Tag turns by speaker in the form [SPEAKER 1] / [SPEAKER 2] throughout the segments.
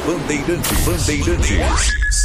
[SPEAKER 1] Bandeirantes.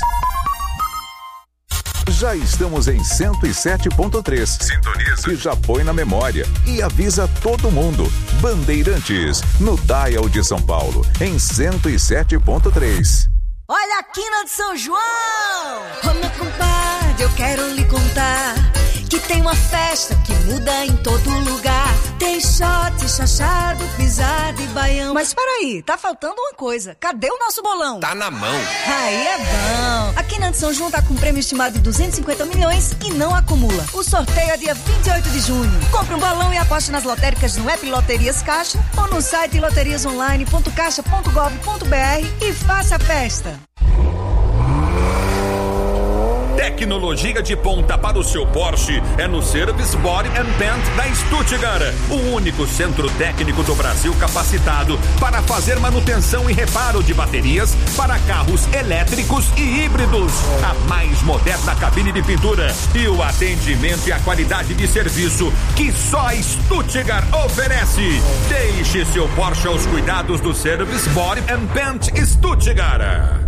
[SPEAKER 1] Já estamos em 107.3. Sintoniza. E já põe na memória e avisa todo mundo. Bandeirantes, no Dial de São Paulo, em 107.3.
[SPEAKER 2] Olha a quina de São João! Ô meu compadre, eu quero lhe contar que tem uma festa que muda em todo lugar. Tem shot, chachado, pisado e baião. Mas peraí, tá faltando uma coisa. Cadê o nosso bolão?
[SPEAKER 3] Tá na mão.
[SPEAKER 2] Aí é bom. A Quina de São João tá com um prêmio estimado de 250 milhões e não acumula. O sorteio é dia 28 de junho. Compre um bolão e aposte nas lotéricas no app Loterias Caixa ou no site loteriasonline.caixa.gov.br e faça a festa.
[SPEAKER 4] Tecnologia de ponta para o seu Porsche é no Service Body and Paint da Stuttgart, o único centro técnico do Brasil capacitado para fazer manutenção e reparo de baterias para carros elétricos e híbridos. A mais moderna cabine de pintura e o atendimento e a qualidade de serviço que só a Stuttgart oferece. Deixe seu Porsche aos cuidados do Service Body and Paint Stuttgart.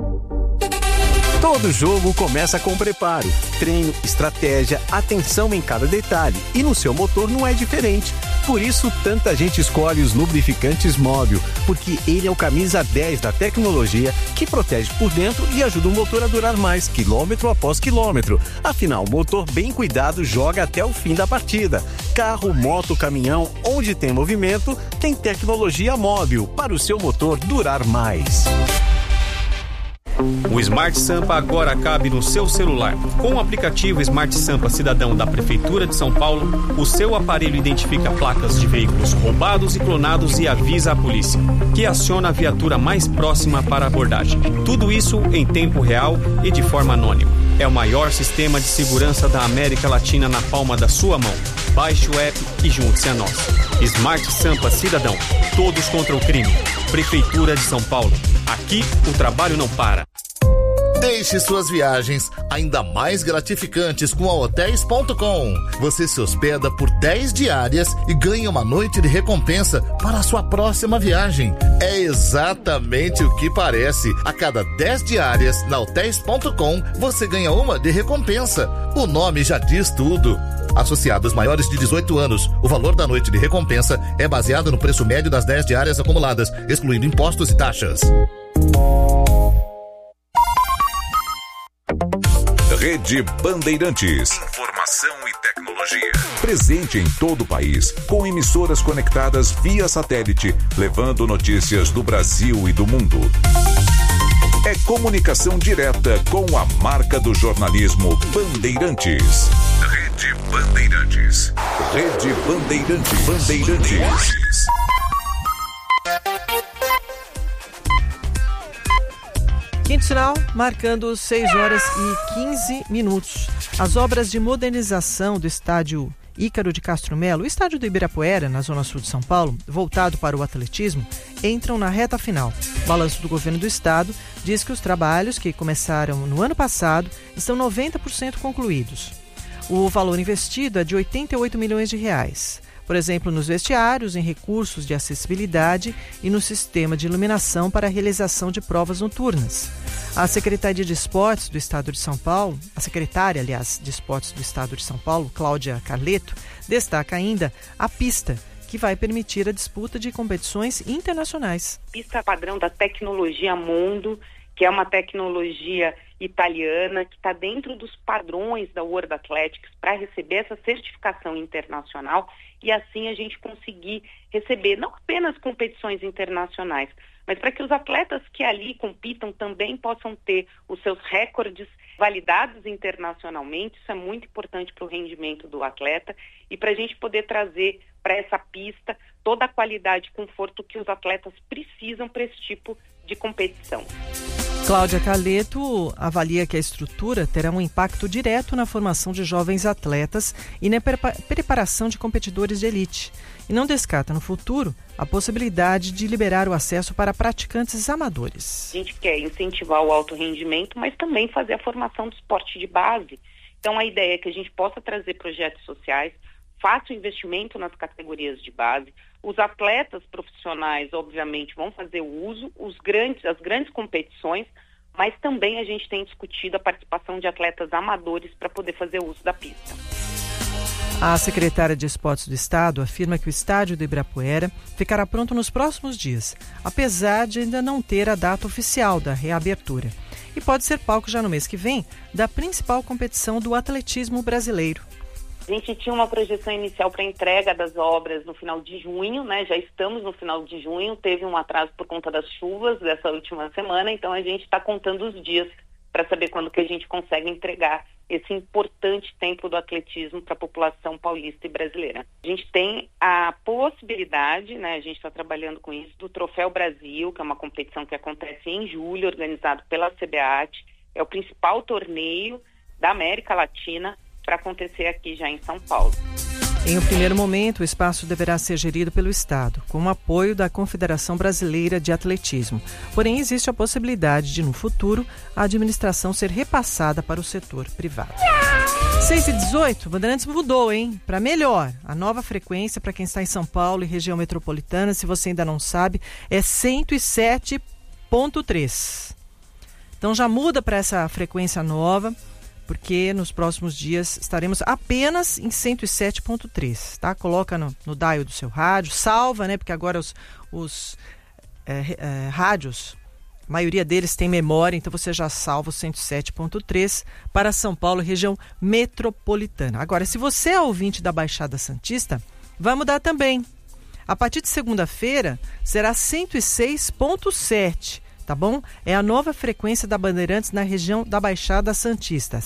[SPEAKER 5] Todo jogo começa com preparo, treino, estratégia, atenção em cada detalhe. E no seu motor não é diferente. Por isso, tanta gente escolhe os lubrificantes Móbil, porque ele é o camisa 10 da tecnologia que protege por dentro e ajuda o motor a durar mais, quilômetro após quilômetro. Afinal, o motor bem cuidado joga até o fim da partida. Carro, moto, caminhão, onde tem movimento, tem tecnologia Móbil para o seu motor durar mais.
[SPEAKER 6] O Smart Sampa agora cabe no seu celular. Com o aplicativo Smart Sampa Cidadão da Prefeitura de São Paulo, o seu aparelho identifica placas de veículos roubados e clonados e avisa a polícia, que aciona a viatura mais próxima para a abordagem. Tudo isso em tempo real e de forma anônima. É o maior sistema de segurança da América Latina na palma da sua mão. Baixe o app e junte-se a nós. Smart Sampa Cidadão. Todos contra o crime. Prefeitura de São Paulo. Aqui o trabalho não para.
[SPEAKER 7] Deixe suas viagens ainda mais gratificantes com a Hotéis.com. Você se hospeda por 10 diárias e ganha uma noite de recompensa para a sua próxima viagem. É exatamente o que parece. A cada 10 diárias na Hotéis.com, você ganha uma de recompensa. O nome já diz tudo. Associados maiores de 18 anos, o valor da noite de recompensa é baseado no preço médio das 10 diárias acumuladas, excluindo impostos e taxas.
[SPEAKER 1] Rede Bandeirantes. Informação e tecnologia. Presente em todo o país, com emissoras conectadas via satélite, levando notícias do Brasil e do mundo. É comunicação direta com a marca do jornalismo Bandeirantes. Rede Bandeirantes. Rede Bandeirantes.
[SPEAKER 8] Quinto sinal, marcando 6 horas e 15 minutos. As obras de modernização do estádio Ícaro de Castro Melo, o estádio do Ibirapuera, na zona sul de São Paulo, voltado para o atletismo, entram na reta final. O balanço do governo do estado diz que os trabalhos, que começaram no ano passado, estão 90% concluídos. O valor investido é de R$88 milhões. Por exemplo, nos vestiários, em recursos de acessibilidade e no sistema de iluminação para a realização de provas noturnas. A Secretaria de Esportes do Estado de São Paulo, a secretária, aliás, de Esportes do Estado de São Paulo, Cláudia Carleto, destaca ainda a pista, que vai permitir a disputa de competições internacionais.
[SPEAKER 9] Pista padrão da tecnologia Mundo, que é uma tecnologia italiana, que está dentro dos padrões da World Athletics para receber essa certificação internacional e assim a gente conseguir receber não apenas competições internacionais, mas para que os atletas que ali compitam também possam ter os seus recordes validados internacionalmente. Isso é muito importante para o rendimento do atleta e para a gente poder trazer para essa pista toda a qualidade e conforto que os atletas precisam para esse tipo de competição.
[SPEAKER 8] Cláudia Carleto avalia que a estrutura terá um impacto direto na formação de jovens atletas e na preparação de competidores de elite. E não descarta no futuro a possibilidade de liberar o acesso para praticantes amadores.
[SPEAKER 9] A gente quer incentivar o alto rendimento, mas também fazer a formação do esporte de base. Então a ideia é que a gente possa trazer projetos sociais, faça o investimento nas categorias de base. Os atletas profissionais, obviamente, vão fazer uso, as grandes competições, mas também a gente tem discutido a participação de atletas amadores para poder fazer uso da pista.
[SPEAKER 8] A secretária de Esportes do Estado afirma que o estádio do Ibirapuera ficará pronto nos próximos dias, apesar de ainda não ter a data oficial da reabertura. E pode ser palco já no mês que vem da principal competição do atletismo brasileiro.
[SPEAKER 9] A gente tinha uma projeção inicial para a entrega das obras no final de junho, né? Já estamos no final de junho, teve um atraso por conta das chuvas dessa última semana, então a gente está contando os dias para saber quando que a gente consegue entregar esse importante templo do atletismo para a população paulista e brasileira. A gente tem a possibilidade, né, a gente está trabalhando com isso, do Troféu Brasil, que é uma competição que acontece em julho, organizado pela CBAT, é o principal torneio da América Latina para acontecer aqui já em São Paulo.
[SPEAKER 8] Em um primeiro momento, o espaço deverá ser gerido pelo Estado, com o apoio da Confederação Brasileira de Atletismo. Porém, existe a possibilidade de, no futuro, a administração ser repassada para o setor privado. 6h18, Bandeirantes mudou, hein? Para melhor. A nova frequência para quem está em São Paulo e região metropolitana, se você ainda não sabe, é 107.3. Então já muda para essa frequência nova, porque nos próximos dias estaremos apenas em 107.3, tá? Coloca no dial do seu rádio, salva, né? Porque agora os rádios, a maioria deles tem memória, então você já salva o 107.3 para São Paulo, região metropolitana. Agora, se você é ouvinte da Baixada Santista, vai mudar também. A partir de segunda-feira será 106.7. Tá bom? É a nova frequência da Bandeirantes na região da Baixada Santista,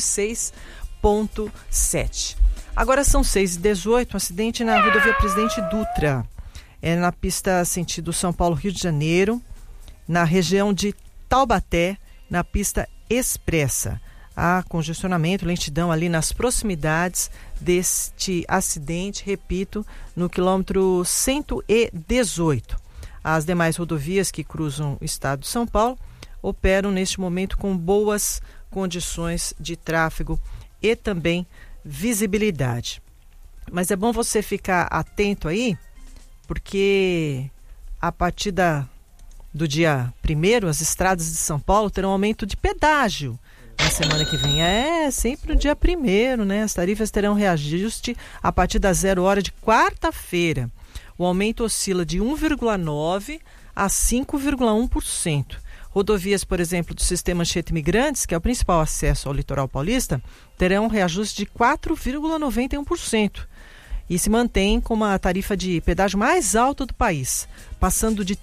[SPEAKER 8] 106.7. Agora são 6h18, um acidente na rodovia Presidente Dutra. É na pista sentido São Paulo-Rio de Janeiro, na região de Taubaté, na pista expressa. Há congestionamento, lentidão ali nas proximidades deste acidente, repito, no quilômetro 118. As demais rodovias que cruzam o estado de São Paulo operam neste momento com boas condições de tráfego e também visibilidade. Mas é bom você ficar atento aí, porque a partir do dia 1º, as estradas de São Paulo terão aumento de pedágio na semana que vem. É sempre no dia 1º, né? As tarifas terão reajuste a partir das 0 horas de quarta-feira. O aumento oscila de 1,9% a 5,1%. Rodovias, por exemplo, do sistema Anchieta Imigrantes, que é o principal acesso ao litoral paulista, terão um reajuste de 4,91%. E se mantém com uma tarifa de pedágio mais alta do país, passando de R$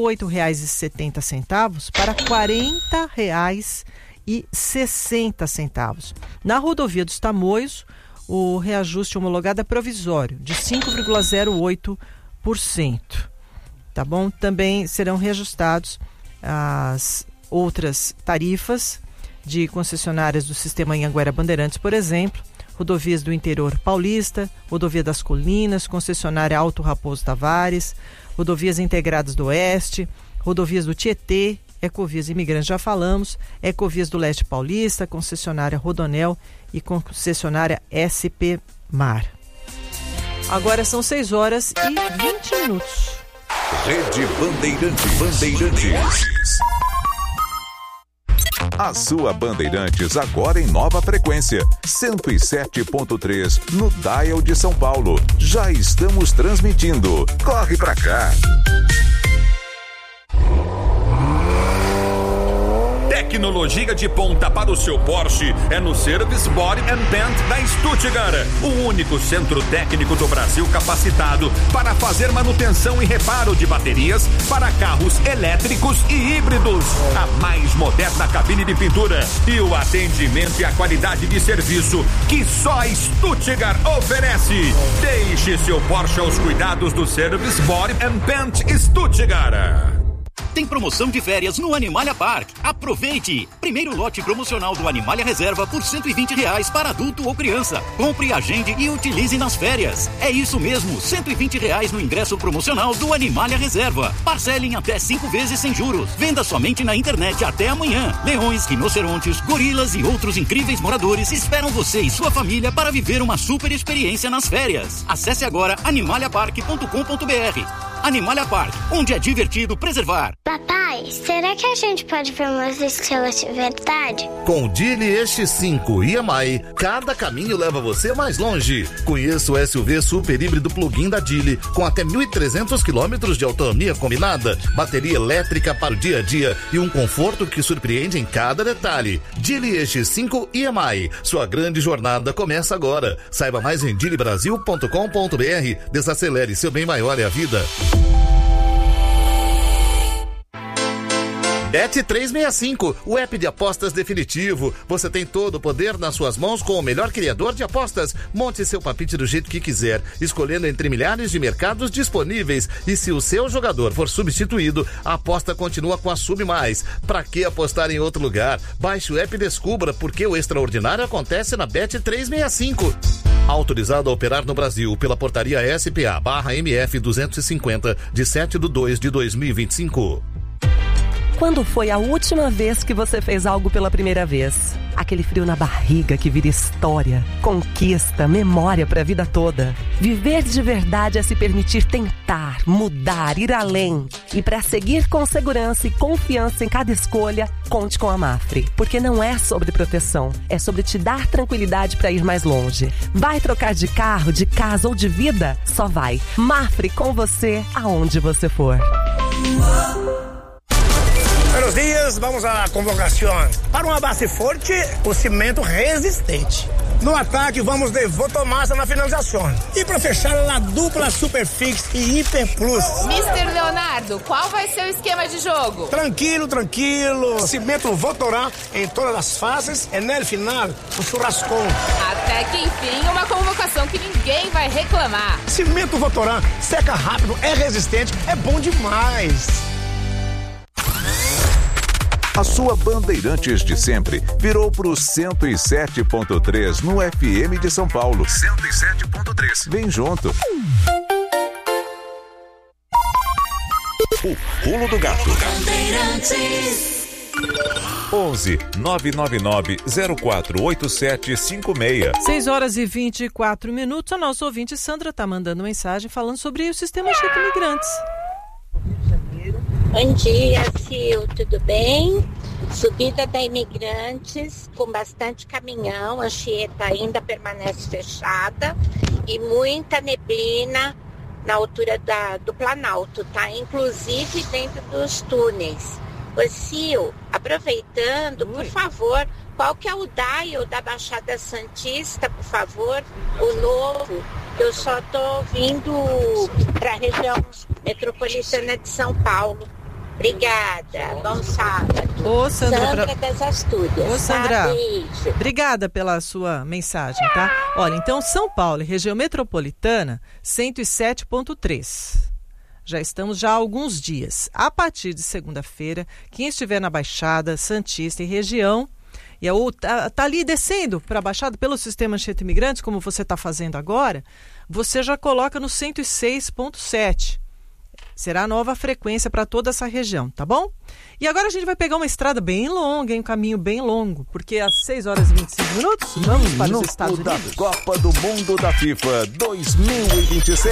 [SPEAKER 8] 38,70 para R$ 40,60. Na rodovia dos Tamoios, o reajuste homologado é provisório, de 5,08%. Tá bom? Também serão reajustados as outras tarifas de concessionárias do sistema Anhanguera Bandeirantes, por exemplo, rodovias do interior paulista, rodovia das Colinas, concessionária Alto Raposo Tavares, rodovias integradas do Oeste, rodovias do Tietê, Ecovias Imigrantes, já falamos, Ecovias do Leste Paulista, concessionária Rodonel e concessionária SP Mar. Agora são 6 horas e 20 minutos.
[SPEAKER 1] Rede Bandeirantes. A sua Bandeirantes agora em nova frequência, 107.3 no dial de São Paulo. Já estamos transmitindo. Corre pra cá.
[SPEAKER 4] Tecnologia de ponta para o seu Porsche é no Service Body and Paint da Stuttgart, o único centro técnico do Brasil capacitado para fazer manutenção e reparo de baterias para carros elétricos e híbridos. A mais moderna cabine de pintura e o atendimento e a qualidade de serviço que só a Stuttgart oferece. Deixe seu Porsche aos cuidados do Service Body and Paint Stuttgart.
[SPEAKER 3] tem promoção de férias no Animalia Park. Aproveite! Primeiro lote promocional do Animalia Reserva por R$120 para adulto ou criança. Compre, agende e utilize nas férias. É isso mesmo, R$120 no ingresso promocional do Animalia Reserva. Parcele em até 5 vezes sem juros. Venda somente na internet até amanhã. Leões, rinocerontes, gorilas e outros incríveis moradores esperam você e sua família para viver uma super experiência nas férias. Acesse agora animaliapark.com.br. Animalia Park, onde é divertido preservar.
[SPEAKER 10] Papai, será que a gente pode ver umas estrelas de verdade?
[SPEAKER 7] Com o Geely X5 EMI, cada caminho leva você mais longe. Conheça o SUV super híbrido plug-in da Geely, com até 1.300 km de autonomia combinada, bateria elétrica para o dia a dia e um conforto que surpreende em cada detalhe. Geely X5 EMI, sua grande jornada começa agora. Saiba mais em geelybrasil.com.br. Desacelere, seu bem maior é a vida. Bet365, o app de apostas definitivo. Você tem todo o poder nas suas mãos com o melhor criador de apostas. Monte seu palpite do jeito que quiser, escolhendo entre milhares de mercados disponíveis. E se o seu jogador for substituído, a aposta continua com a Sub+. Pra que apostar em outro lugar? Baixe o app e descubra porque o extraordinário acontece na Bet365. Autorizado a operar no Brasil pela portaria SPA/MF 250 de 7/2/2025.
[SPEAKER 11] Quando foi a última vez que você fez algo pela primeira vez? Aquele frio na barriga que vira história, conquista, memória para a vida toda. Viver de verdade é se permitir tentar, mudar, ir além. E para seguir com segurança e confiança em cada escolha, conte com a Mafre. Porque não é sobre proteção, é sobre te dar tranquilidade para ir mais longe. Vai trocar de carro, de casa ou de vida? Só vai. Mafre com você, aonde você for.
[SPEAKER 12] Buenos dias, vamos à convocação. Para uma base forte, o cimento resistente. No ataque, vamos de Votomassa na finalização. E para fechar, a dupla Superfix e Hiper Plus.
[SPEAKER 13] Mr. Leonardo, qual vai ser o esquema de jogo?
[SPEAKER 12] Tranquilo. Cimento Votorá em todas as fases e no final, o churrascão.
[SPEAKER 13] Até que enfim, uma convocação que ninguém vai reclamar.
[SPEAKER 12] Cimento Votorá seca rápido, é resistente, é bom demais.
[SPEAKER 1] A sua Bandeirantes de sempre virou pro 107.3 no FM de São Paulo. 107.3. Vem junto. O Pulo do Gato. 11 999 048756.
[SPEAKER 8] 6h24. A nossa ouvinte Sandra está mandando mensagem falando sobre o sistema Chip Imigrantes.
[SPEAKER 14] Bom dia, Sil, tudo bem? Subida da Imigrantes com bastante caminhão, a Anchieta ainda permanece fechada e muita neblina na altura do Planalto, tá? Inclusive dentro dos túneis. Ô Sil, aproveitando, por favor, qual que é o dial da Baixada Santista, por favor, o novo? Eu só tô vindo para a região metropolitana de São Paulo. Obrigada, bom sábado.
[SPEAKER 8] Ô, Sandra
[SPEAKER 14] das Astúrias.
[SPEAKER 8] Ô, Sandra,
[SPEAKER 14] beijo.
[SPEAKER 8] Obrigada pela sua mensagem, tá? Olha, então São Paulo, região metropolitana, 107.3. Já estamos há alguns dias. A partir de segunda-feira, quem estiver na Baixada Santista e região, e tá ali descendo para a Baixada pelo sistema Anchieta Imigrantes, como você está fazendo agora, você já coloca no 106.7. Será a nova frequência para toda essa região, tá bom? E agora a gente vai pegar uma estrada bem longa, um caminho bem longo, porque às 6h25, vamos para os Estados Unidos.
[SPEAKER 1] Da Copa do Mundo da FIFA 2026.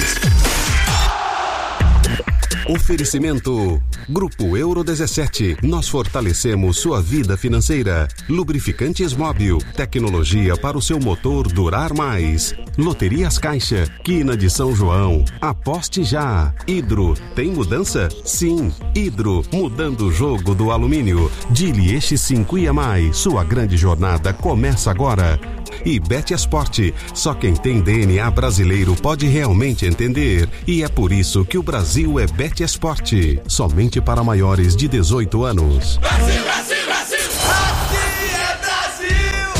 [SPEAKER 15] Oferecimento Grupo Euro 17. Nós fortalecemos sua vida financeira. Lubrificantes Móbil. Tecnologia para o seu motor durar mais. Loterias Caixa. Quina de São João. Aposte já. Hidro. Tem mudança? Sim. Hidro. Mudando o jogo do alumínio. Geely X5 EMI. Sua grande jornada começa agora. E BetEsport. Só quem tem DNA brasileiro pode realmente entender. E é por isso que o Brasil é BetEsport. Somente para maiores de 18 anos.
[SPEAKER 16] Brasil, Brasil, Brasil! Aqui é Brasil!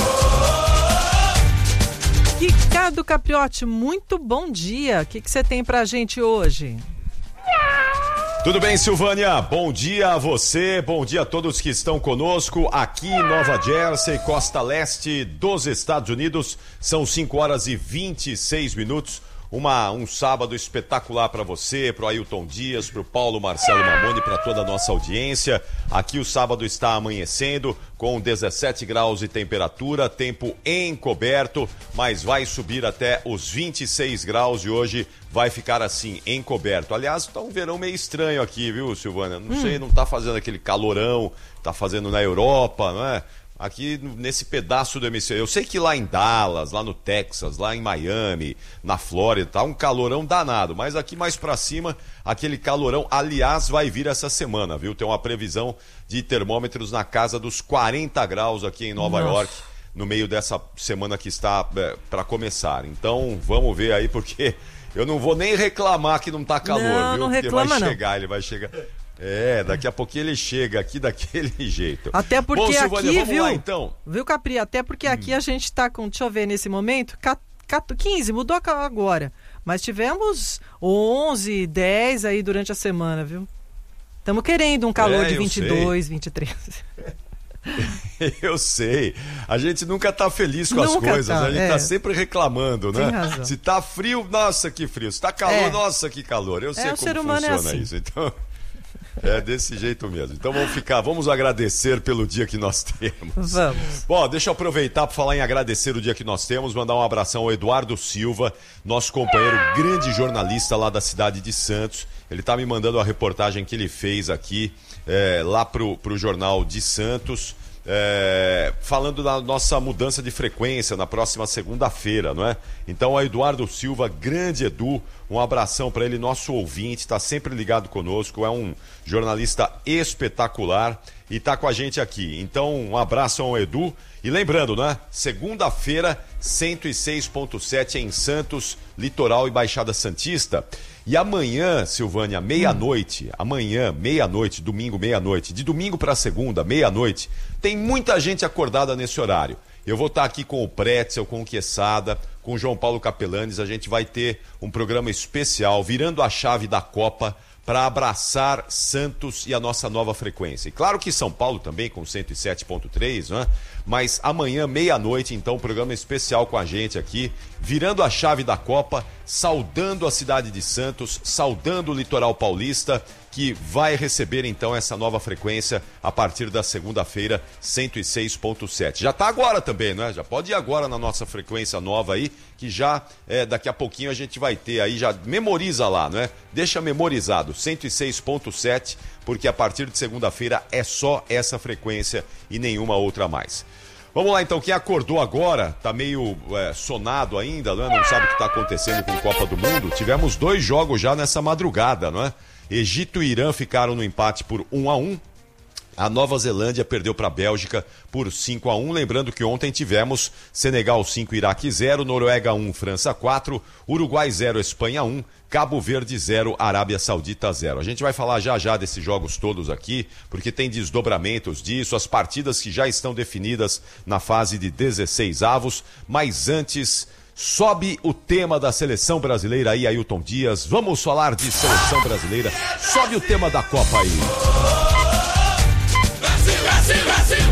[SPEAKER 8] Ricardo Capriotti, muito bom dia. O que você tem pra gente hoje?
[SPEAKER 17] Tudo bem, Silvânia? Bom dia a você, bom dia a todos que estão conosco aqui em Nova Jersey, costa leste dos Estados Unidos. São 5h26. Um sábado espetacular para você, para o Ailton Dias, para o Paulo Marcelo Mamoni, para toda a nossa audiência. Aqui o sábado está amanhecendo com 17 graus de temperatura, tempo encoberto, mas vai subir até os 26 graus e hoje vai ficar assim, encoberto. Aliás, tá um verão meio estranho aqui, viu, Silvânia? Não sei, não tá fazendo aquele calorão, tá fazendo na Europa, não é? Aqui nesse pedaço do hemisfério. Eu sei que lá em Dallas, lá no Texas, lá em Miami, na Flórida, tá um calorão danado, mas aqui mais pra cima, aquele calorão, aliás, vai vir essa semana, viu? Tem uma previsão de termômetros na casa dos 40 graus aqui em Nova York, no meio dessa semana que está para começar. Então, vamos ver aí, porque eu não vou nem reclamar que não tá calor, viu?
[SPEAKER 8] Não reclama,
[SPEAKER 17] porque ele vai chegar. Daqui a pouquinho ele chega aqui daquele jeito.
[SPEAKER 8] Até porque bom, Silvânia,
[SPEAKER 17] aqui,
[SPEAKER 8] vamos
[SPEAKER 17] viu?
[SPEAKER 8] Lá,
[SPEAKER 17] então.
[SPEAKER 8] Viu, Capri? Até porque aqui a gente tá com, deixa eu ver nesse momento, 15, mudou agora. Mas tivemos 11, 10 aí durante a semana, viu? Estamos querendo um calor de 22, 23.
[SPEAKER 17] Eu sei. A gente nunca tá feliz com as coisas, a gente tá sempre reclamando, né?
[SPEAKER 8] Tem razão.
[SPEAKER 17] Se tá frio, nossa, que frio. Se tá calor, nossa, que calor. Eu sei como funciona assim. Isso. Então, é desse jeito mesmo. Então vamos agradecer pelo dia que nós temos.
[SPEAKER 8] Vamos.
[SPEAKER 17] Bom, deixa eu aproveitar para falar em agradecer o dia que nós temos, mandar um abração ao Eduardo Silva, nosso companheiro, grande jornalista lá da cidade de Santos. Ele tá me mandando a reportagem que ele fez aqui, lá pro Jornal de Santos, falando da nossa mudança de frequência na próxima segunda-feira, não é? Então, a Eduardo Silva, grande Edu, um abração para ele, nosso ouvinte, está sempre ligado conosco, é um jornalista espetacular e está com a gente aqui. Então, um abraço ao Edu. E lembrando, né? Segunda-feira, 106.7 em Santos, Litoral e Baixada Santista. E amanhã, Silvânia, meia-noite, domingo, meia-noite, de domingo para segunda, meia-noite, tem muita gente acordada nesse horário. Eu vou estar aqui com o Pretzel, com o Quesada, com o João Paulo Capelanes, a gente vai ter um programa especial, virando a chave da Copa, para abraçar Santos e a nossa nova frequência. E claro que São Paulo também com 107.3, né? Mas amanhã, meia-noite, então, programa especial com a gente aqui, virando a chave da Copa, saudando a cidade de Santos, saudando o litoral paulista, que vai receber então essa nova frequência a partir da segunda-feira, 106.7. Já está agora também, né? Já pode ir agora na nossa frequência nova aí, que já daqui a pouquinho a gente vai ter aí, já memoriza lá, né? Deixa memorizado, 106.7, porque a partir de segunda-feira é só essa frequência e nenhuma outra mais. Vamos lá então, quem acordou agora, tá meio sonado ainda, né? Não sabe o que está acontecendo com a Copa do Mundo. Tivemos 2 jogos já nessa madrugada, não é? Egito e Irã ficaram no empate por 1-1. A Nova Zelândia perdeu para a Bélgica por 5-1. Lembrando que ontem tivemos Senegal 5, Iraque 0, Noruega 1, França 4, Uruguai 0, Espanha 1, Cabo Verde 0, Arábia Saudita 0. A gente vai falar já desses jogos todos aqui, porque tem desdobramentos disso, as partidas que já estão definidas na fase de 16avos, mas antes... Sobe o tema da seleção brasileira aí, Ailton Dias. Vamos falar de seleção brasileira. Sobe o tema da Copa aí.
[SPEAKER 16] Brasil, Brasil, Brasil.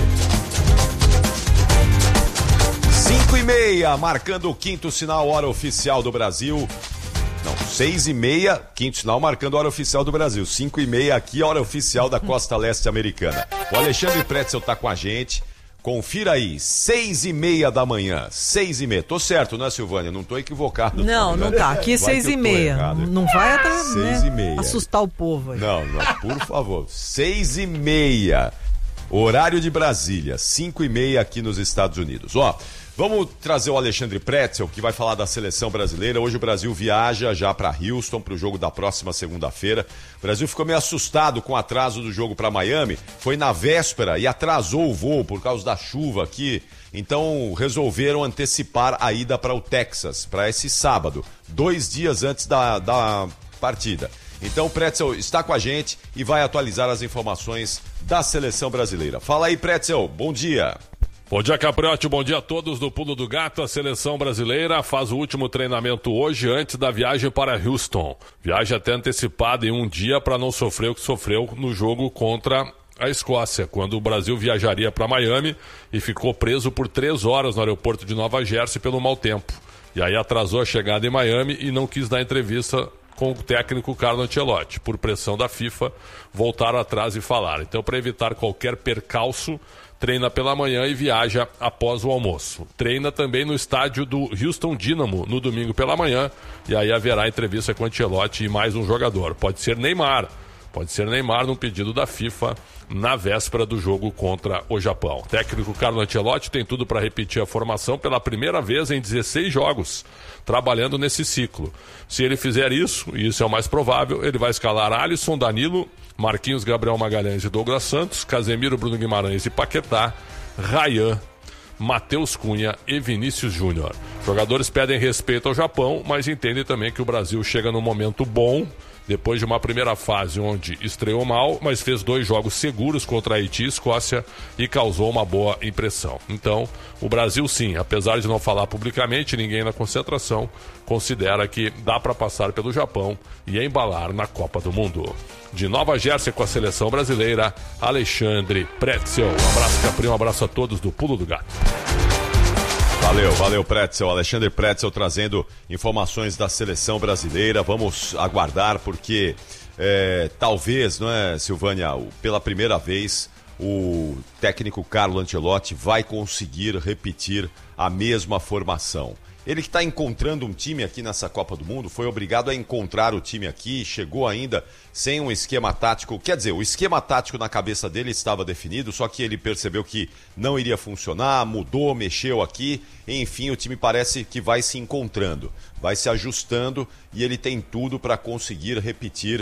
[SPEAKER 17] 5h30, marcando o quinto sinal, hora oficial do Brasil. Não, 6h30, quinto sinal, marcando a hora oficial do Brasil. 5h30 aqui, hora oficial da costa leste americana. O Alexandre Pretzel tá com a gente. Confira aí, 6h30 da manhã, 6h30. Tô certo, né, Silvânia? Não tô equivocado.
[SPEAKER 8] Não tá. Aqui é 6h30. Não vai até,
[SPEAKER 17] 6h30.
[SPEAKER 8] Assustar o povo aí.
[SPEAKER 17] Não, por favor. 6h30. Horário de Brasília, 5h30 aqui nos Estados Unidos. Ó, vamos trazer o Alexandre Pretzel, que vai falar da seleção brasileira. Hoje o Brasil viaja já para Houston, para o jogo da próxima segunda-feira. O Brasil ficou meio assustado com o atraso do jogo para Miami. Foi na véspera e atrasou o voo por causa da chuva aqui. Então resolveram antecipar a ida para o Texas, para esse sábado, 2 dias antes da partida. Então o Pretzel está com a gente e vai atualizar as informações da seleção brasileira. Fala aí, Pretzel, bom dia.
[SPEAKER 18] Bom dia, Capriotti, bom dia a todos do Pulo do Gato. A seleção brasileira faz o último treinamento hoje antes da viagem para Houston. Viagem até antecipada em um dia para não sofrer o que sofreu no jogo contra a Escócia, quando o Brasil viajaria para Miami e ficou preso por 3 horas no aeroporto de Nova Jersey pelo mau tempo. E aí atrasou a chegada em Miami e não quis dar entrevista com o técnico Carlo Ancelotti. Por pressão da FIFA, voltaram atrás e falaram. Então, para evitar qualquer percalço, treina pela manhã e viaja após o almoço. Treina também no estádio do Houston Dynamo no domingo pela manhã, e aí haverá entrevista com Ancelotti e mais um jogador. Pode ser Neymar num pedido da FIFA na véspera do jogo contra o Japão. O técnico Carlo Ancelotti tem tudo para repetir a formação pela primeira vez em 16 jogos, trabalhando nesse ciclo. Se ele fizer isso, e isso é o mais provável, ele vai escalar Alisson, Danilo, Marquinhos, Gabriel Magalhães e Douglas Santos, Casemiro, Bruno Guimarães e Paquetá, Ryan, Matheus Cunha e Vinícius Júnior. Jogadores pedem respeito ao Japão, mas entendem também que o Brasil chega num momento bom, depois de uma primeira fase onde estreou mal, mas fez 2 jogos seguros contra Haiti e Escócia e causou uma boa impressão. Então, o Brasil sim, apesar de não falar publicamente, ninguém na concentração considera que dá para passar pelo Japão e embalar na Copa do Mundo. De Nova Jersey com a seleção brasileira, Alexandre Pretzel. Um abraço, Capri, um abraço a todos do Pulo do Gato.
[SPEAKER 17] Valeu, Pretzel. Alexandre Pretzel trazendo informações da seleção brasileira. Vamos aguardar porque talvez, não é, Silvânia, pela primeira vez o técnico Carlo Ancelotti vai conseguir repetir a mesma formação. Ele que está encontrando um time aqui nessa Copa do Mundo, foi obrigado a encontrar o time aqui, chegou ainda sem um esquema tático. Quer dizer, o esquema tático na cabeça dele estava definido, só que ele percebeu que não iria funcionar, mudou, mexeu aqui. Enfim, o time parece que vai se encontrando, vai se ajustando e ele tem tudo para conseguir repetir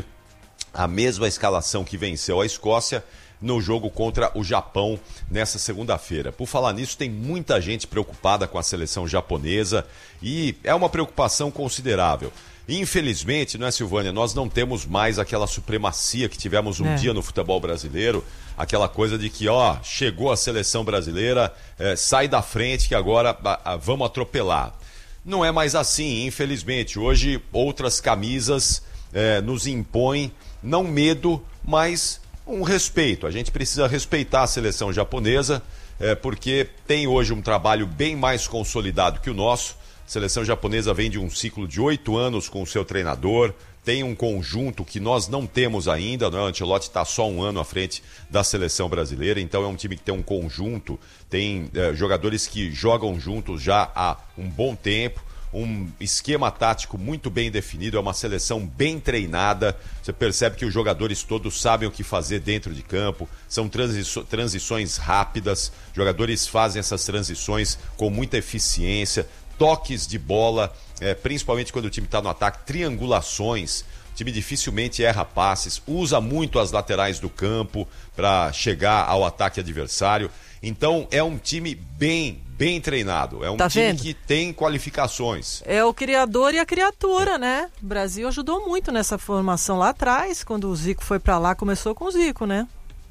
[SPEAKER 17] a mesma escalação que venceu a Escócia no jogo contra o Japão nessa segunda-feira. Por falar nisso, tem muita gente preocupada com a seleção japonesa e é uma preocupação considerável. Infelizmente, não é, Silvânia, nós não temos mais aquela supremacia que tivemos um dia no futebol brasileiro, aquela coisa de que, chegou a seleção brasileira, sai da frente que agora vamos atropelar. Não é mais assim, infelizmente. Hoje, outras camisas nos impõem, não medo, mas um respeito. A gente precisa respeitar a seleção japonesa, porque tem hoje um trabalho bem mais consolidado que o nosso. A seleção japonesa vem de um ciclo de 8 anos com o seu treinador, tem um conjunto que nós não temos ainda, não é? O Ancelotti está só 1 ano à frente da seleção brasileira, então é um time que tem um conjunto, tem jogadores que jogam juntos já há um bom tempo, um esquema tático muito bem definido, é uma seleção bem treinada, você percebe que os jogadores todos sabem o que fazer dentro de campo, são transições rápidas, jogadores fazem essas transições com muita eficiência, toques de bola, principalmente quando o time está no ataque, triangulações, o time dificilmente erra passes, usa muito as laterais do campo para chegar ao ataque adversário, então é um time bem treinado, é um time que tem qualificações.
[SPEAKER 8] É o criador e a criatura, né? O Brasil ajudou muito nessa formação lá atrás, quando o Zico foi para lá, começou com o Zico, né?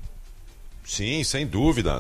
[SPEAKER 17] Sim, sem dúvida.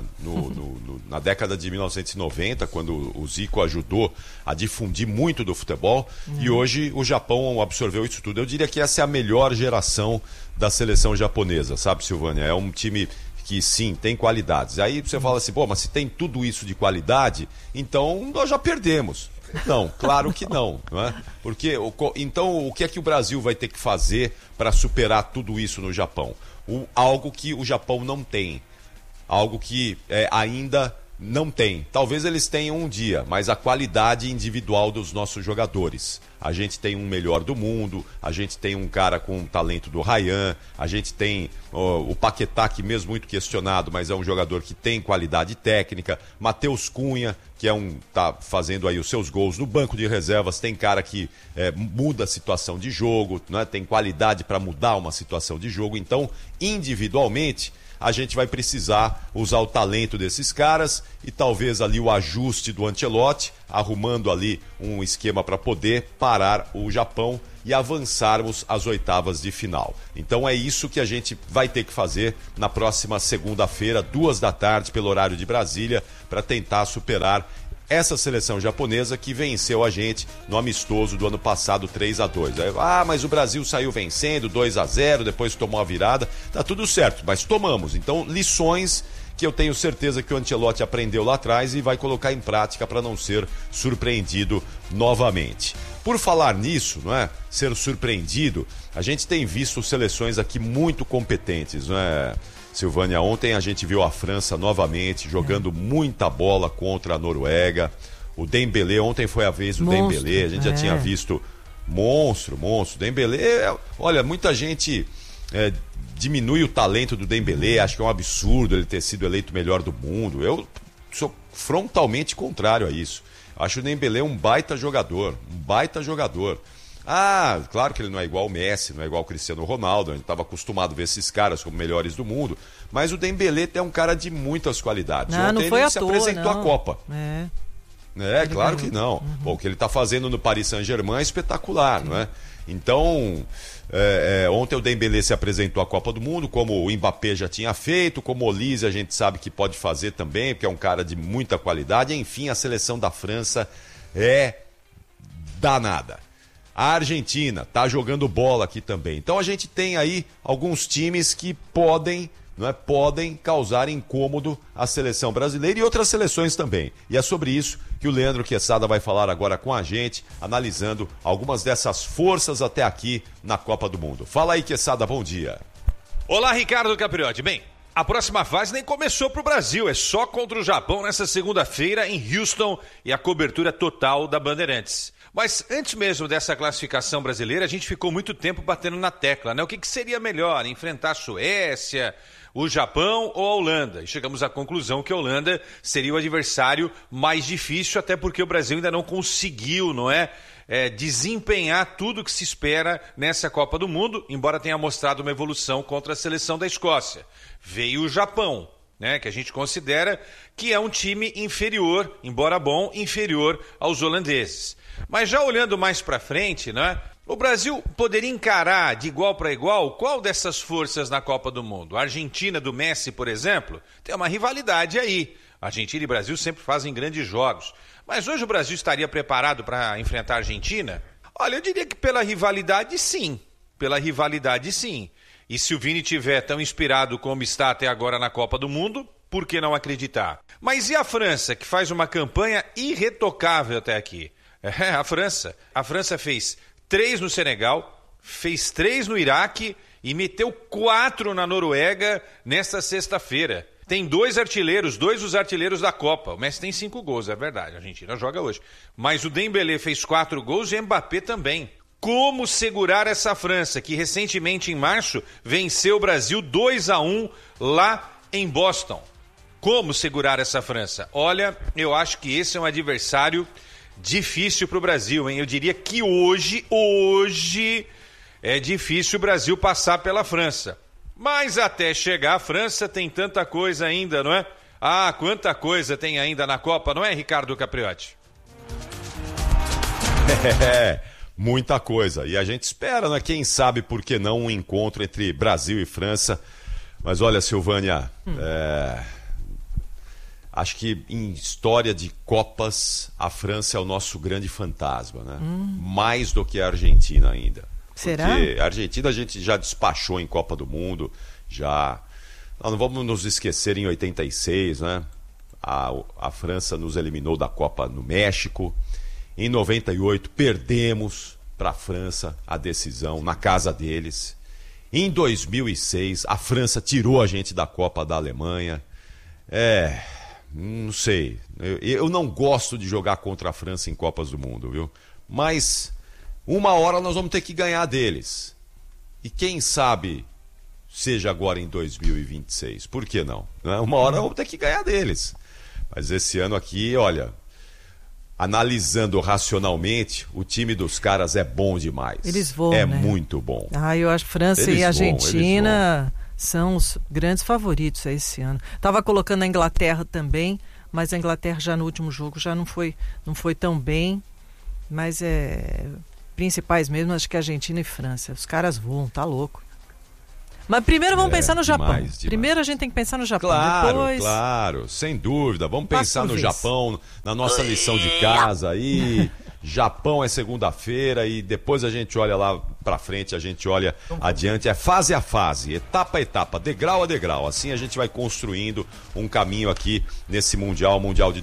[SPEAKER 17] Na década de 1990, quando o Zico ajudou a difundir muito do futebol, e hoje o Japão absorveu isso tudo. Eu diria que essa é a melhor geração da seleção japonesa, sabe, Silvânia? É um time que sim, tem qualidades. Aí você fala assim, mas se tem tudo isso de qualidade, então nós já perdemos. Não, claro que não, não é? Porque, então, o que é que o Brasil vai ter que fazer para superar tudo isso no Japão? Algo que o Japão não tem, algo que ainda não tem. Talvez eles tenham um dia, mas a qualidade individual dos nossos jogadores. A gente tem um melhor do mundo, a gente tem um cara com o talento do Ryan, a gente tem o Paquetá, que mesmo muito questionado, mas é um jogador que tem qualidade técnica, Matheus Cunha, que tá fazendo aí os seus gols no banco de reservas, tem cara que muda a situação de jogo, né? Tem qualidade para mudar uma situação de jogo, então individualmente a gente vai precisar usar o talento desses caras e talvez ali o ajuste do Ancelotti, arrumando ali um esquema para poder parar o Japão e avançarmos às oitavas de final. Então é isso que a gente vai ter que fazer na próxima segunda-feira, 14h, pelo horário de Brasília, para tentar superar essa seleção japonesa que venceu a gente no amistoso do ano passado 3-2. Mas o Brasil saiu vencendo 2-0, depois tomou a virada. Tá tudo certo, mas tomamos. Então, lições que eu tenho certeza que o Ancelotti aprendeu lá atrás e vai colocar em prática para não ser surpreendido novamente. Por falar nisso, não é? Ser surpreendido, a gente tem visto seleções aqui muito competentes, não é, Silvânia? Ontem a gente viu a França novamente jogando muita bola contra a Noruega. O Dembélé, ontem foi a vez do Dembélé, a gente já tinha visto monstro. Dembélé, olha, muita gente diminui o talento do Dembélé, acho que é um absurdo ele ter sido eleito o melhor do mundo. Eu sou frontalmente contrário a isso. Acho o Dembélé um baita jogador. Claro que ele não é igual o Messi, não é igual o Cristiano Ronaldo, a gente estava acostumado a ver esses caras como melhores do mundo, mas o Dembélé é um cara de muitas qualidades.
[SPEAKER 8] Ontem
[SPEAKER 17] não foi
[SPEAKER 8] ele
[SPEAKER 17] se apresentou à Copa. Claro que não. Bom, o que ele está fazendo no Paris Saint-Germain é espetacular, não é? Então, ontem o Dembélé se apresentou à Copa do Mundo, como o Mbappé já tinha feito, como o Olise a gente sabe que pode fazer também, porque é um cara de muita qualidade. Enfim, a seleção da França é danada. A Argentina está jogando bola aqui também. Então a gente tem aí alguns times que podem causar incômodo à seleção brasileira e outras seleções também. E é sobre isso que o Leandro Quesada vai falar agora com a gente, analisando algumas dessas forças até aqui na Copa do Mundo. Fala aí, Quesada, bom dia.
[SPEAKER 19] Olá, Ricardo Capriotti. Bem, a próxima fase nem começou para o Brasil, é só contra o Japão nessa segunda-feira em Houston e a cobertura total da Bandeirantes. Mas antes mesmo dessa classificação brasileira, a gente ficou muito tempo batendo na tecla, né? O que seria melhor, enfrentar a Suécia, o Japão ou a Holanda? E chegamos à conclusão que a Holanda seria o adversário mais difícil, até porque o Brasil ainda não conseguiu, desempenhar tudo que se espera nessa Copa do Mundo, embora tenha mostrado uma evolução contra a seleção da Escócia. Veio o Japão, que a gente considera que é um time inferior, embora bom, inferior aos holandeses. Mas já olhando mais para frente, o Brasil poderia encarar de igual para igual qual dessas forças na Copa do Mundo? A Argentina do Messi, por exemplo, tem uma rivalidade aí. Argentina e Brasil sempre fazem grandes jogos. Mas hoje o Brasil estaria preparado para enfrentar a Argentina? Olha, eu diria que pela rivalidade, sim. E se o Vini estiver tão inspirado como está até agora na Copa do Mundo, por que não acreditar? Mas e a França, que faz uma campanha irretocável até aqui? A França fez 3 no Senegal, fez 3 no Iraque e meteu 4 na Noruega nesta sexta-feira. Tem 2 dos artilheiros da Copa. O Messi tem 5 gols, é verdade, a Argentina joga hoje. Mas o Dembélé fez 4 gols e o Mbappé também. Como segurar essa França, que recentemente em março venceu o Brasil 2-1 lá em Boston? Como segurar essa França? Olha, eu acho que esse é um adversário difícil para o Brasil, hein? Eu diria que hoje é difícil o Brasil passar pela França. Mas até chegar à França tem tanta coisa ainda, não é? Quanta coisa tem ainda na Copa, não é, Ricardo Capriotti?
[SPEAKER 17] Muita coisa. E a gente espera, quem sabe por que não um encontro entre Brasil e França. Mas olha, Silvânia, acho que em história de Copas, a França é o nosso grande fantasma, mais do que a Argentina ainda.
[SPEAKER 8] Será?
[SPEAKER 17] Porque a Argentina a gente já despachou em Copa do Mundo, já. Não vamos nos esquecer, em 86, a França nos eliminou da Copa no México. Em 98, perdemos para a França a decisão na casa deles. Em 2006, a França tirou a gente da Copa da Alemanha. Não sei, eu não gosto de jogar contra a França em Copas do Mundo, viu? Mas uma hora nós vamos ter que ganhar deles. E quem sabe seja agora em 2026, por que não? Uma hora vamos ter que ganhar deles. Mas esse ano aqui, olha, analisando racionalmente, o time dos caras é bom demais.
[SPEAKER 8] Eles voam,
[SPEAKER 17] muito bom.
[SPEAKER 8] Eu acho que França e Argentina são os grandes favoritos esse ano. Estava colocando a Inglaterra também, mas a Inglaterra já no último jogo já não foi tão bem, mas principais mesmo, acho que Argentina e França. Os caras voam, tá louco. Mas primeiro vamos pensar no Japão. Demais. Primeiro a gente tem que pensar no Japão.
[SPEAKER 17] Claro, sem dúvida. Vamos pensar no Japão, na nossa lição de casa aí. Japão é segunda-feira e depois a gente olha lá pra frente, a gente olha adiante. É fase a fase, etapa a etapa, degrau a degrau. Assim a gente vai construindo um caminho aqui nesse Mundial de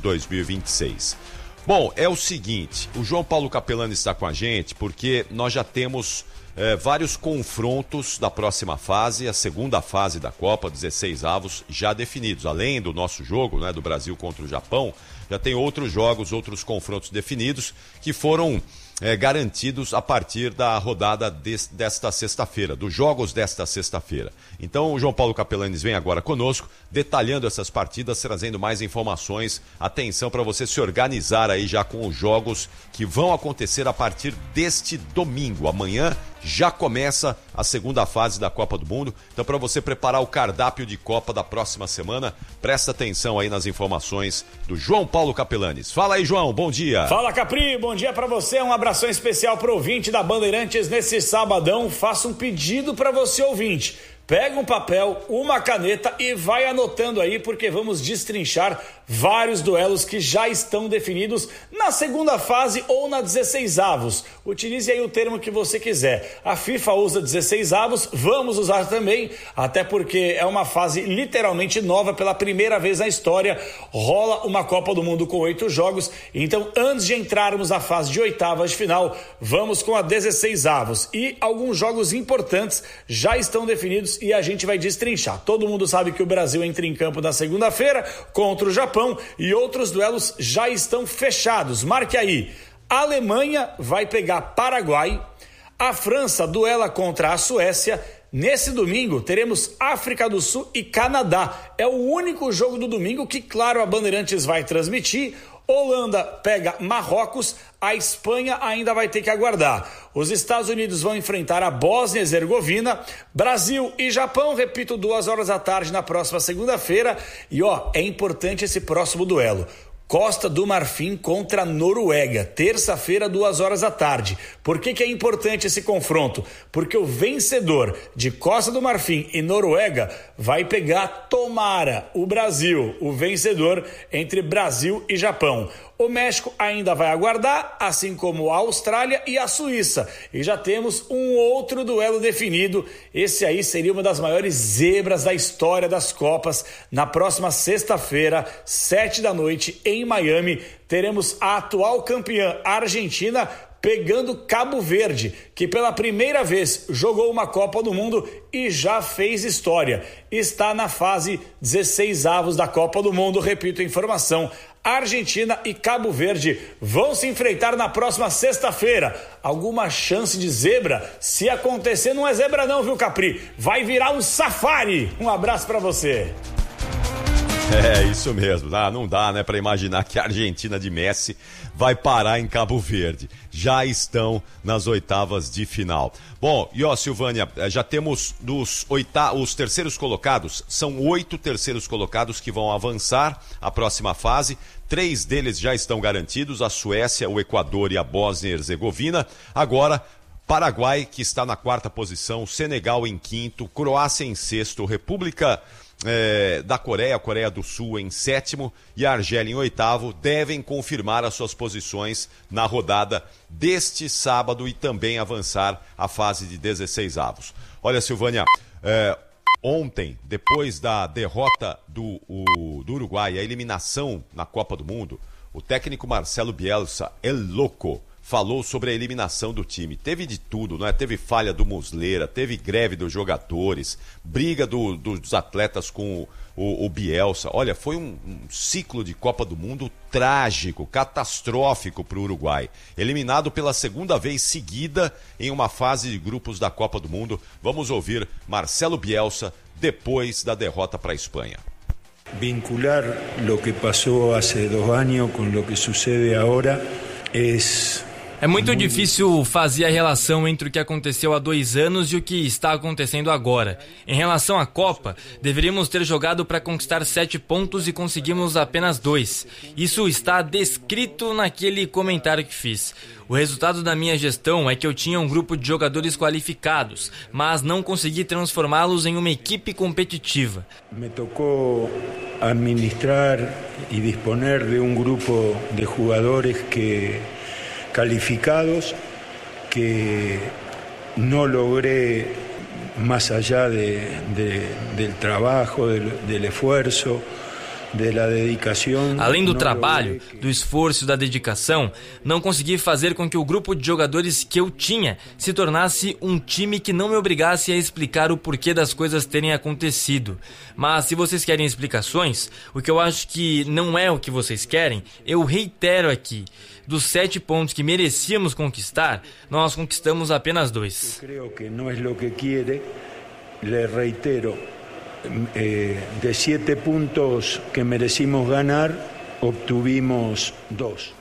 [SPEAKER 17] 2026. Bom, é o seguinte, o João Paulo Capelani está com a gente porque nós já temos vários confrontos da próxima fase, a segunda fase da Copa, 16 avos, já definidos. Além do nosso jogo, né, do Brasil contra o Japão, já tem outros jogos, outros confrontos definidos que foram garantidos a partir da rodada desta sexta-feira, dos jogos desta sexta-feira. Então o João Paulo Capelanes vem agora conosco, detalhando essas partidas, trazendo mais informações. Atenção para você se organizar aí já com os jogos que vão acontecer a partir deste domingo. Amanhã já começa a segunda fase da Copa do Mundo. Então, para você preparar o cardápio de Copa da próxima semana, presta atenção aí nas informações do João Paulo Capelanes. Fala aí, João, bom dia.
[SPEAKER 20] Fala, Capri, bom dia para você. Um abração especial pro ouvinte da Bandeirantes nesse sabadão. Faço um pedido para você, ouvinte. Pega um papel, uma caneta e vai anotando aí, porque vamos destrinchar vários duelos que já estão definidos na segunda fase ou na 16 avos. Utilize aí o termo que você quiser. A FIFA usa 16 avos, vamos usar também, até porque é uma fase literalmente nova, pela primeira vez na história rola uma Copa do Mundo com 8 jogos. Então, antes de entrarmos na fase de oitavas de final, vamos com a 16 avos. E alguns jogos importantes já estão definidos e a gente vai destrinchar. Todo mundo sabe que o Brasil entra em campo na segunda-feira contra o Japão e outros duelos já estão fechados. Marque aí. A Alemanha vai pegar Paraguai, a França duela contra a Suécia. Nesse domingo teremos África do Sul e Canadá. É o único jogo do domingo que, claro, a Bandeirantes vai transmitir. Holanda pega Marrocos, a Espanha ainda vai ter que aguardar. Os Estados Unidos vão enfrentar a Bósnia e Herzegovina, Brasil e Japão, repito, 2h da tarde na próxima segunda-feira. E é importante esse próximo duelo. Costa do Marfim contra a Noruega, terça-feira, 2h da tarde. Por que é importante esse confronto? Porque o vencedor de Costa do Marfim e Noruega vai pegar, tomara, o Brasil, o vencedor entre Brasil e Japão. O México ainda vai aguardar, assim como a Austrália e a Suíça. E já temos um outro duelo definido. Esse aí seria uma das maiores zebras da história das Copas. Na próxima sexta-feira, 19h, em Miami, teremos a atual campeã Argentina pegando Cabo Verde, que pela primeira vez jogou uma Copa do Mundo e já fez história. Está na fase 16 avos da Copa do Mundo. Repito a informação. Argentina e Cabo Verde vão se enfrentar na próxima sexta-feira. Alguma chance de zebra? Se acontecer, não é zebra não, viu, Capri? Vai virar um safari. Um abraço pra você.
[SPEAKER 17] É isso mesmo, não dá, né, para imaginar que a Argentina de Messi vai parar em Cabo Verde. Já estão nas oitavas de final. Bom, Silvânia, já temos os terceiros colocados, são 8 terceiros colocados que vão avançar a próxima fase. 3 deles já estão garantidos, a Suécia, o Equador e a Bósnia e Herzegovina. Agora, Paraguai, que está na 4ª posição, Senegal em 5º, Croácia em 6º, República da Coreia, a Coreia do Sul em 7º e a Argélia em 8º, devem confirmar as suas posições na rodada deste sábado e também avançar a fase de 16 avos. Olha, Silvânia, ontem, depois da derrota do Uruguai, a eliminação na Copa do Mundo, o técnico Marcelo Bielsa, El Loco, falou sobre a eliminação do time. Teve de tudo, não é? Teve falha do Muslera, teve greve dos jogadores, briga dos atletas com o Bielsa. Olha, foi um ciclo de Copa do Mundo trágico, catastrófico para o Uruguai. Eliminado pela segunda vez seguida em uma fase de grupos da Copa do Mundo. Vamos ouvir Marcelo Bielsa depois da derrota para a Espanha.
[SPEAKER 21] Vincular lo que pasó hace 2 años con lo que sucede ahora es
[SPEAKER 2] É muito difícil fazer a relação entre o que aconteceu há 2 anos e o que está acontecendo agora. Em relação à Copa, deveríamos ter jogado para conquistar 7 pontos e conseguimos apenas 2. Isso está descrito naquele comentário que fiz. O resultado da minha gestão é que eu tinha um grupo de jogadores qualificados, mas não consegui transformá-los em uma equipe competitiva.
[SPEAKER 21] Me tocou administrar e disponer de um grupo de jogadores calificados que no logré, más allá del trabajo, del esfuerzo, da dedicação.
[SPEAKER 2] Além do trabalho, do esforço e da dedicação, não consegui fazer com que o grupo de jogadores que eu tinha se tornasse um time que não me obrigasse a explicar o porquê das coisas terem acontecido. Mas se vocês querem explicações, o que eu acho que não é o que vocês querem, eu reitero aqui. Dos 7 pontos que merecíamos conquistar, nós conquistamos apenas 2.
[SPEAKER 21] Eu creio que não é o que quiere, le reitero. De 7 pontos que merecimos ganar, obtuvimos 2.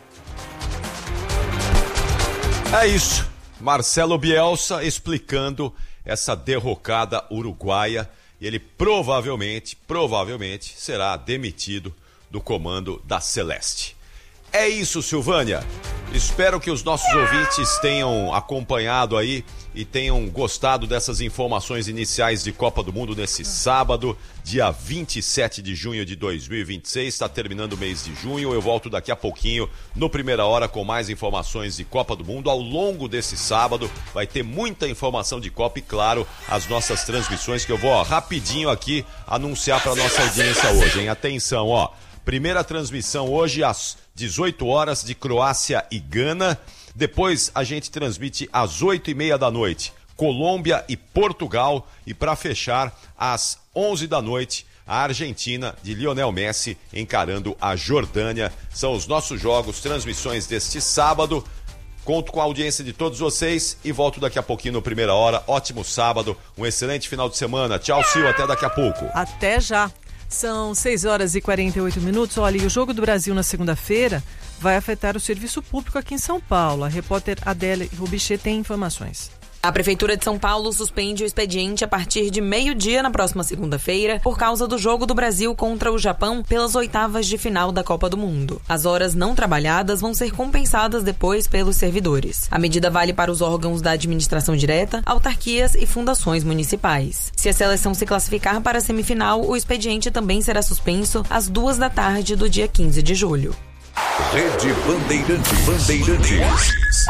[SPEAKER 17] É isso. Marcelo Bielsa explicando essa derrocada uruguaia. E ele provavelmente será demitido do comando da Celeste. É isso, Silvânia. Espero que os nossos ouvintes tenham acompanhado aí e tenham gostado dessas informações iniciais de Copa do Mundo nesse sábado, dia 27 de junho de 2026. Está terminando o mês de junho. Eu volto daqui a pouquinho no Primeira Hora com mais informações de Copa do Mundo. Ao longo desse sábado vai ter muita informação de Copa e, claro, as nossas transmissões que eu vou rapidinho aqui anunciar para nossa audiência hoje, hein? Atenção, ó. Primeira transmissão hoje às 18 horas de Croácia e Gana. Depois a gente transmite às 8h30 da noite, Colômbia e Portugal. E para fechar, às 11 da noite, a Argentina de Lionel Messi encarando a Jordânia. São os nossos jogos, transmissões deste sábado. Conto com a audiência de todos vocês e volto daqui a pouquinho no Primeira Hora. Ótimo sábado, um excelente final de semana. Tchau, Sil, até daqui a pouco.
[SPEAKER 8] Até já. São 6h48. Olha, e o Jogo do Brasil na segunda-feira vai afetar o serviço público aqui em São Paulo. A repórter Adélia Rubichê tem informações.
[SPEAKER 22] A Prefeitura de São Paulo suspende o expediente a partir de meio-dia na próxima segunda-feira por causa do Jogo do Brasil contra o Japão pelas 8ª de final da Copa do Mundo. As horas não trabalhadas vão ser compensadas depois pelos servidores. A medida vale para os órgãos da administração direta, autarquias e fundações municipais. Se a seleção se classificar para a semifinal, o expediente também será suspenso às 14h do dia 15 de julho.
[SPEAKER 1] Rede Bandeirantes.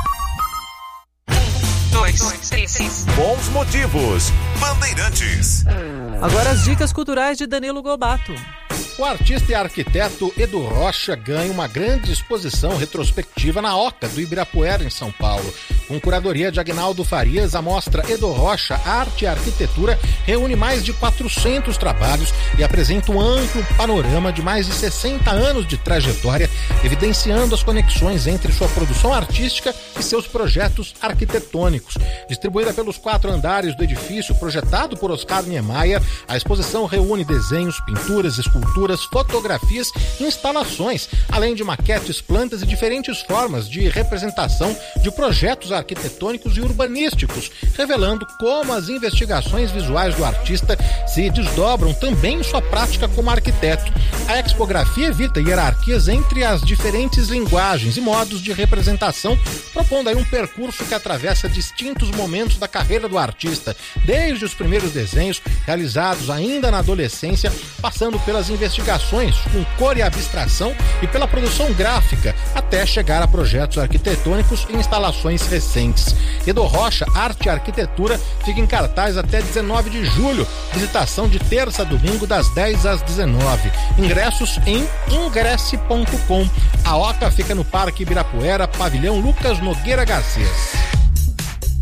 [SPEAKER 22] 2, 3.
[SPEAKER 1] Bons motivos. Bandeirantes.
[SPEAKER 8] Agora as dicas culturais de Danilo Gobato.
[SPEAKER 23] O artista e arquiteto Edu Rocha ganha uma grande exposição retrospectiva na Oca do Ibirapuera, em São Paulo. Com curadoria de Agnaldo Farias, a mostra Edu Rocha, Arte e Arquitetura reúne mais de 400 trabalhos e apresenta um amplo panorama de mais de 60 anos de trajetória, evidenciando as conexões entre sua produção artística e seus projetos arquitetônicos. Distribuída pelos 4 andares do edifício projetado por Oscar Niemeyer, a exposição reúne desenhos, pinturas, esculturas, fotografias e instalações, além de maquetes, plantas e diferentes formas de representação de projetos arquitetônicos e urbanísticos, revelando como as investigações visuais do artista se desdobram também em sua prática como arquiteto. A expografia evita hierarquias entre as diferentes linguagens e modos de representação, propondo aí um percurso que atravessa distintos momentos da carreira do artista, desde os primeiros desenhos realizados ainda na adolescência, passando pelas investigações com cor e abstração e pela produção gráfica, até chegar a projetos arquitetônicos e instalações recentes. Edu Rocha, Arte e Arquitetura fica em cartaz até 19 de julho. Visitação de terça a domingo das 10 às 19. Ingressos em ingresse.com. A Oca fica no Parque Ibirapuera, Pavilhão Lucas Nogueira Garcês.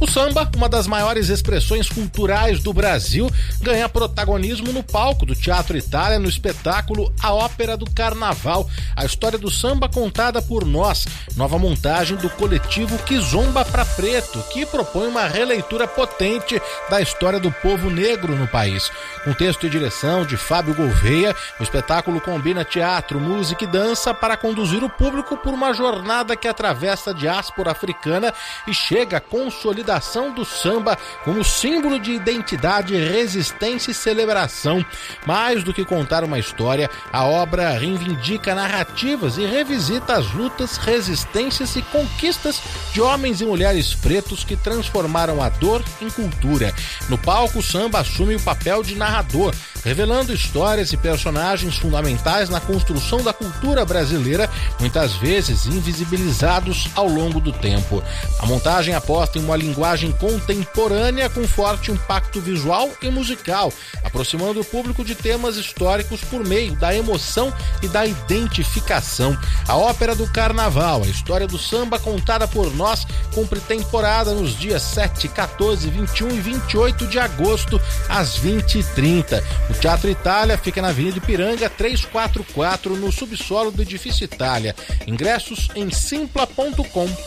[SPEAKER 23] O samba, uma das maiores expressões culturais do Brasil, ganha protagonismo no palco do Teatro Itália no espetáculo A Ópera do Carnaval, a história do samba contada por nós, nova montagem do coletivo Kizomba pra Preto, que propõe uma releitura potente da história do povo negro no país. Com texto e direção de Fábio Gouveia, o espetáculo combina teatro, música e dança para conduzir o público por uma jornada que atravessa a diáspora africana e chega à consolidação do samba como símbolo de identidade, resistência e celebração. Mais do que contar uma história, a obra reivindica narrativas e revisita as lutas, resistências e conquistas de homens e mulheres pretos que transformaram a dor em cultura. No palco, o samba assume o papel de narrador, revelando histórias e personagens fundamentais na construção da cultura brasileira, muitas vezes invisibilizados ao longo do tempo. A montagem aposta em uma linguagem contemporânea com forte impacto visual e musical, aproximando o público de temas históricos por meio da emoção e da identificação. A Ópera do Carnaval, a história do samba contada por nós, cumpre temporada nos dias 7, 14, 21 e 28 de agosto, às 20h30. O Teatro Itália fica na Avenida Ipiranga 344, no subsolo do Edifício Itália. Ingressos em simpla.com.br.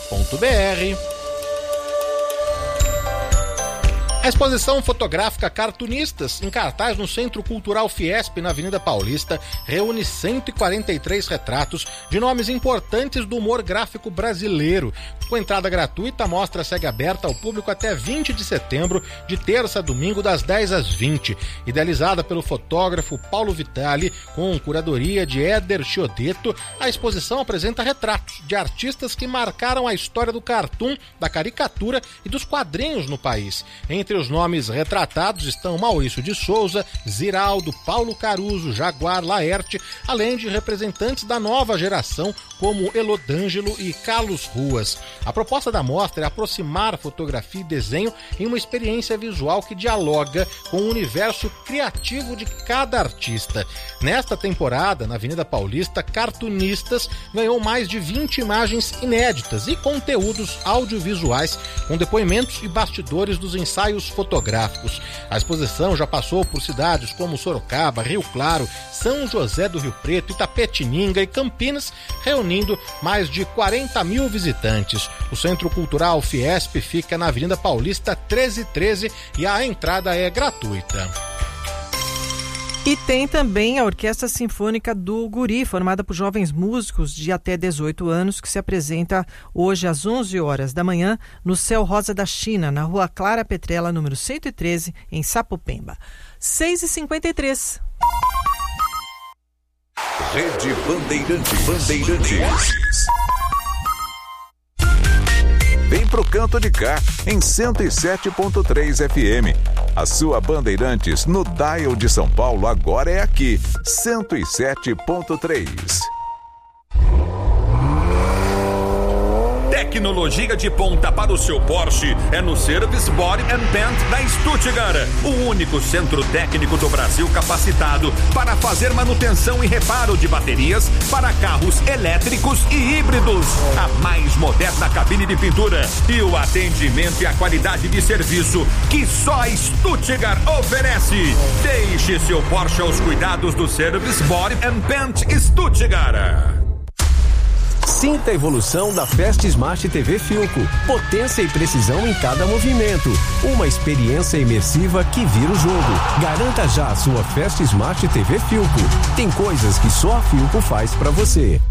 [SPEAKER 23] A exposição fotográfica Cartunistas, em cartaz no Centro Cultural Fiesp, na Avenida Paulista, reúne 143 retratos de nomes importantes do humor gráfico brasileiro. Com entrada gratuita, a mostra segue aberta ao público até 20 de setembro, de terça a domingo, das 10 às 20. Idealizada pelo fotógrafo Paulo Vitali, com curadoria de Éder Chiodeto, a exposição apresenta retratos de artistas que marcaram a história do cartoon, da caricatura e dos quadrinhos no país. Entre os nomes retratados estão Maurício de Souza, Ziraldo, Paulo Caruso, Jaguar, Laerte, além de representantes da nova geração como Elodângelo e Carlos Ruas. A proposta da mostra é aproximar fotografia e desenho em uma experiência visual que dialoga com o universo criativo de cada artista. Nesta temporada, na Avenida Paulista, Cartunistas ganhou mais de 20 imagens inéditas e conteúdos audiovisuais com depoimentos e bastidores dos ensaios fotográficos. A exposição já passou por cidades como Sorocaba, Rio Claro, São José do Rio Preto, Itapetininga e Campinas, reunindo mais de 40 mil visitantes. O Centro Cultural Fiesp fica na Avenida Paulista 1313 e a entrada é gratuita.
[SPEAKER 8] E tem também a Orquestra Sinfônica do Guri, formada por jovens músicos de até 18 anos, que se apresenta hoje às 11 horas da manhã no Céu Rosa da China, na Rua Clara Petrella, número 113, em Sapopemba. 6h53.
[SPEAKER 1] Rede Bandeirantes. Vem pro canto de cá, em 107.3 FM. A sua Bandeirantes no dial de São Paulo agora é aqui, 107.3.
[SPEAKER 4] Tecnologia de ponta para o seu Porsche é no Service Body and Paint da Stuttgart, o único centro técnico do Brasil capacitado para fazer manutenção e reparo de baterias para carros elétricos e híbridos. A mais moderna cabine de pintura e o atendimento e a qualidade de serviço que só a Stuttgart oferece. Deixe seu Porsche aos cuidados do Service Body and Paint Stuttgart.
[SPEAKER 5] Sinta a evolução da Fast Smart TV Philco. Potência e precisão em cada movimento. Uma experiência imersiva que vira o jogo. Garanta já a sua Fast Smart TV Philco. Tem coisas que só a Philco faz pra você.